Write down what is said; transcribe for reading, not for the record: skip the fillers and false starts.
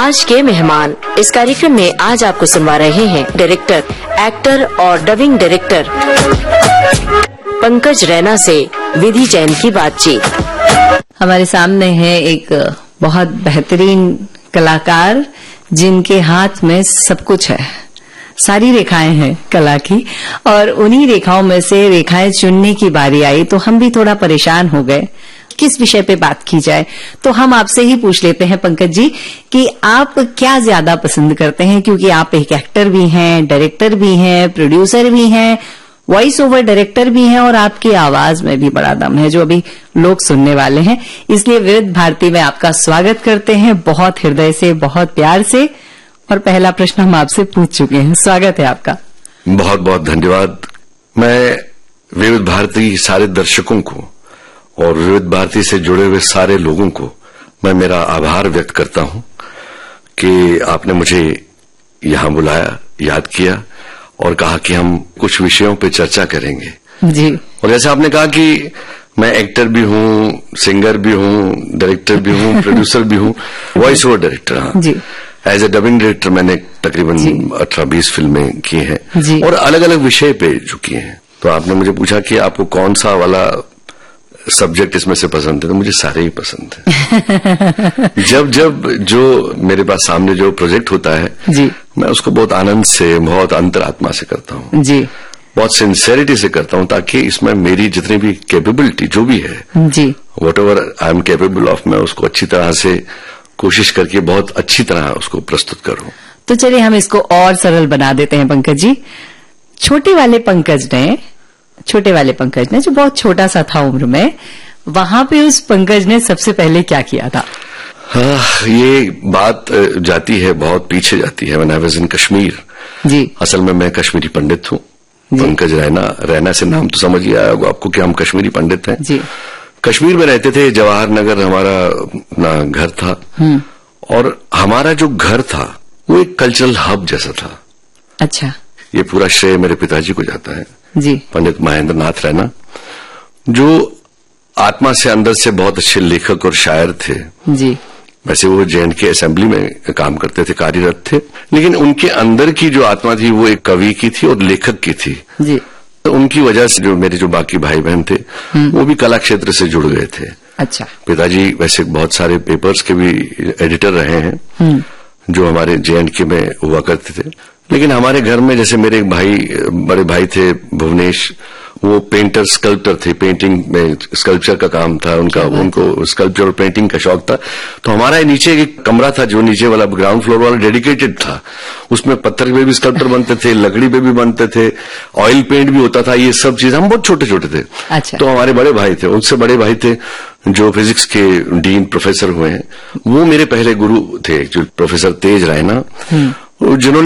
आज के मेहमान। इस कार्यक्रम में आज आपको सुनवा रहे हैं डायरेक्टर, एक्टर और डबिंग डायरेक्टर पंकज रैना से विधि जैन की बातचीत। हमारे सामने है एक बहुत बेहतरीन कलाकार जिनके हाथ में सब कुछ है, सारी रेखाएं हैं कला की, और उन्हीं रेखाओं में से रेखाएं चुनने की बारी आई तो हम भी थोड़ा परेशान हो गए किस विषय पे बात की जाए। तो हम आपसे ही पूछ लेते हैं पंकज जी कि आप क्या ज्यादा पसंद करते हैं, क्योंकि आप एक एक्टर भी हैं, डायरेक्टर भी हैं, प्रोड्यूसर भी हैं, वॉइस ओवर डायरेक्टर भी हैं, और आपकी आवाज में भी बड़ा दम है जो अभी लोग सुनने वाले हैं। इसलिए विविध भारती में आपका स्वागत करते हैं बहुत हृदय से, बहुत प्यार से। और पहला प्रश्न हम आपसे पूछ चुके हैं, स्वागत है आपका। बहुत बहुत धन्यवाद। मैं विविध भारती सारे दर्शकों को और विविध भारती से जुड़े हुए सारे लोगों को मैं मेरा आभार व्यक्त करता हूं कि आपने मुझे यहां बुलाया, याद किया और कहा कि हम कुछ विषयों पे चर्चा करेंगे जी। और जैसे आपने कहा कि मैं एक्टर भी हूं, सिंगर भी हूं, डायरेक्टर भी हूं, प्रोड्यूसर भी हूं, वॉइस ओवर डायरेक्टर। हाँ जी। एज ए डबिंग डायरेक्टर मैंने तकरीबन 18-20 फिल्में की हैं और अलग अलग विषय पे जो किए हैं। तो आपने मुझे पूछा कि आपको कौन सा वाला सब्जेक्ट इसमें से पसंद है, तो मुझे सारे ही पसंद है। जब जब जो मेरे पास सामने जो प्रोजेक्ट होता है जी, मैं उसको बहुत आनंद से, बहुत अंतरात्मा से करता हूँ जी, बहुत सिंसेरिटी से करता हूँ, ताकि इसमें मेरी जितनी भी कैपेबिलिटी जो भी है जी, what ever I am capable of, मैं उसको अच्छी तरह से कोशिश करके बहुत अच्छी तरह उसको प्रस्तुत करूं। तो चलिए हम इसको और सरल बना देते हैं पंकज जी। छोटे वाले पंकज ने जो बहुत छोटा सा था उम्र में, वहां पे उस पंकज ने सबसे पहले क्या किया था? हाँ, ये बात जाती है, बहुत पीछे जाती है। When I was in Kashmir जी, असल में मैं कश्मीरी पंडित हूँ। पंकज रैना से नाम तो समझ ही आया होगा आपको कि हम कश्मीरी पंडित हैं जी। कश्मीर में रहते थे, जवाहर नगर हमारा अपना घर था, और हमारा जो घर था वो एक कल्चरल हब जैसा था। अच्छा। ये पूरा श्रेय मेरे पिताजी को जाता है जी, पंडित महेंद्र नाथ रैना, जो आत्मा से अंदर से बहुत अच्छे लेखक और शायर थे जी। वैसे वो J&K असेंबली में काम करते थे, कार्यरत थे, लेकिन उनके अंदर की जो आत्मा थी वो एक कवि की थी और लेखक की थी जी। तो उनकी वजह से जो मेरे जो बाकी भाई बहन थे वो भी कला क्षेत्र से जुड़ गए थे। अच्छा। पिताजी वैसे बहुत सारे पेपर्स के भी एडिटर रहे हैं जो हमारे J&K में हुआ करते थे, लेकिन हमारे घर में जैसे मेरे एक भाई, बड़े भाई थे भुवनेश, वो पेंटर स्कल्प्टर थे, पेंटिंग में स्कल्पचर का काम था उनका, उनको स्कल्पचर और पेंटिंग का शौक था। तो हमारा नीचे एक कमरा था जो नीचे वाला ग्राउंड फ्लोर वाला डेडिकेटेड था, उसमें पत्थर पे भी स्कल्पचर बनते थे, लकड़ी पे भी बनते थे, ऑयल पेंट भी होता था, ये सब चीज। हम बहुत छोटे छोटे थे। अच्छा। तो हमारे बड़े भाई थे, उनसे बड़े भाई थे जो फिजिक्स के डीन प्रोफेसर हुए हैं, वो मेरे पहले गुरु थे, जो प्रोफेसर तेज रैना, जिन्होंने